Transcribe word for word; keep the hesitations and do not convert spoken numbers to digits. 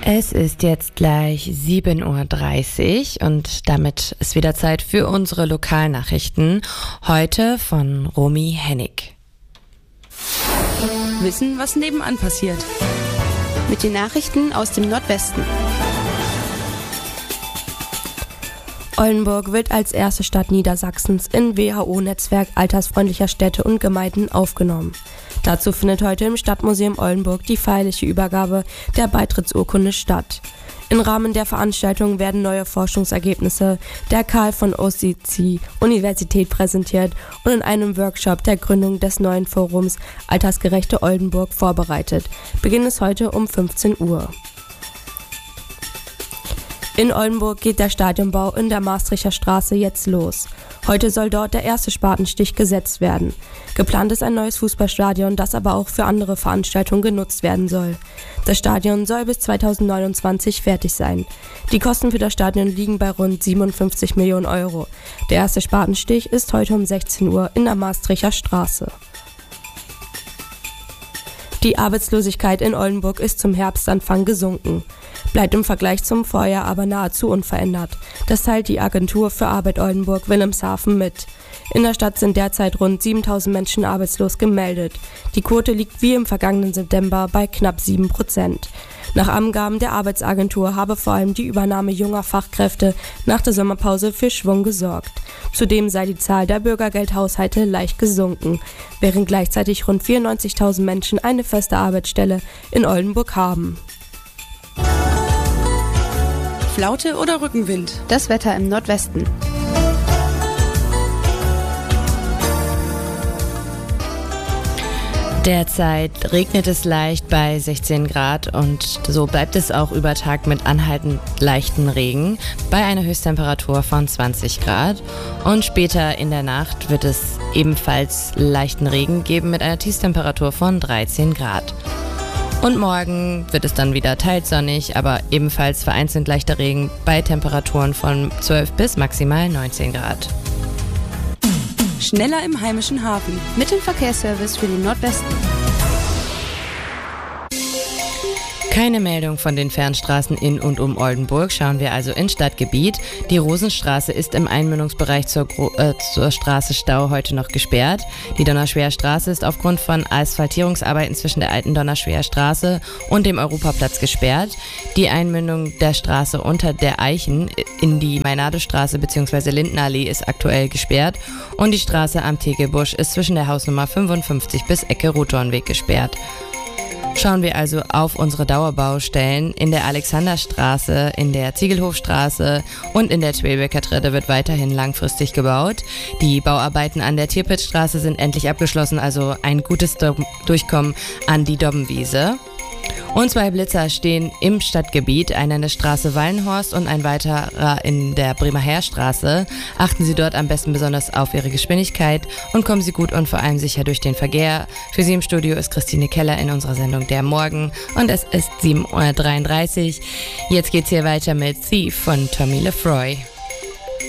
Es ist jetzt gleich sieben Uhr dreißig und damit ist wieder Zeit für unsere Lokalnachrichten. Heute von Romy Hennig. Wissen, was nebenan passiert. Mit den Nachrichten aus dem Nordwesten. Oldenburg wird als erste Stadt Niedersachsens in W H O-Netzwerk altersfreundlicher Städte und Gemeinden aufgenommen. Dazu findet heute im Stadtmuseum Oldenburg die feierliche Übergabe der Beitrittsurkunde statt. Im Rahmen der Veranstaltung werden neue Forschungsergebnisse der Karl von Ossietzky Universität präsentiert und in einem Workshop der Gründung des neuen Forums Altersgerechte Oldenburg vorbereitet. Beginn ist heute um fünfzehn Uhr. In Oldenburg geht der Stadionbau in der Maastrichter Straße jetzt los. Heute soll dort der erste Spatenstich gesetzt werden. Geplant ist ein neues Fußballstadion, das aber auch für andere Veranstaltungen genutzt werden soll. Das Stadion soll bis zweitausendneunundzwanzig fertig sein. Die Kosten für das Stadion liegen bei rund siebenundfünfzig Millionen Euro. Der erste Spatenstich ist heute um sechzehn Uhr in der Maastrichter Straße. Die Arbeitslosigkeit in Oldenburg ist zum Herbstanfang gesunken, bleibt im Vergleich zum Vorjahr aber nahezu unverändert. Das teilt die Agentur für Arbeit Oldenburg Wilhelmshaven mit. In der Stadt sind derzeit rund siebentausend Menschen arbeitslos gemeldet. Die Quote liegt wie im vergangenen September bei knapp sieben Prozent. Nach Angaben der Arbeitsagentur habe vor allem die Übernahme junger Fachkräfte nach der Sommerpause für Schwung gesorgt. Zudem sei die Zahl der Bürgergeldhaushalte leicht gesunken, während gleichzeitig rund vierundneunzigtausend Menschen eine feste Arbeitsstelle in Oldenburg haben. Flaute oder Rückenwind? Das Wetter im Nordwesten. Derzeit regnet es leicht bei sechzehn Grad und so bleibt es auch über Tag mit anhaltend leichten Regen bei einer Höchsttemperatur von zwanzig Grad. Und später in der Nacht wird es ebenfalls leichten Regen geben mit einer Tiefstemperatur von dreizehn Grad. Und morgen wird es dann wieder teils sonnig, aber ebenfalls vereinzelt leichter Regen bei Temperaturen von zwölf bis maximal neunzehn Grad. Schneller im heimischen Hafen. Mit dem Verkehrsservice für den Nordwesten. Keine Meldung von den Fernstraßen in und um Oldenburg, schauen wir also ins Stadtgebiet. Die Rosenstraße ist im Einmündungsbereich zur, Gro- äh, zur Straße Stau heute noch gesperrt. Die Donnerschwer-Straße ist aufgrund von Asphaltierungsarbeiten zwischen der alten Donnerschwer-Straße und dem Europaplatz gesperrt. Die Einmündung der Straße unter der Eichen in die Meinadestraße bzw. Lindenallee ist aktuell gesperrt und die Straße am Tegelbusch ist zwischen der Hausnummer fünfundfünfzig bis Ecke Rothornweg gesperrt. Schauen wir also auf unsere Dauerbaustellen. In der Alexanderstraße, in der Ziegelhofstraße und in der Twelbecker Treppe wird weiterhin langfristig gebaut. Die Bauarbeiten an der Tierpitzstraße sind endlich abgeschlossen, also ein gutes Durchkommen an die Dobbenwiese. Und zwei Blitzer stehen im Stadtgebiet, einer in der Straße Wallenhorst und ein weiterer in der Bremerheerstraße. Achten Sie dort am besten besonders auf Ihre Geschwindigkeit und kommen Sie gut und vor allem sicher durch den Verkehr. Für Sie im Studio ist Christine Keller in unserer Sendung Der Morgen und es ist sieben Uhr dreiunddreißig. Jetzt geht's hier weiter mit Thief von Tommy Lefroy.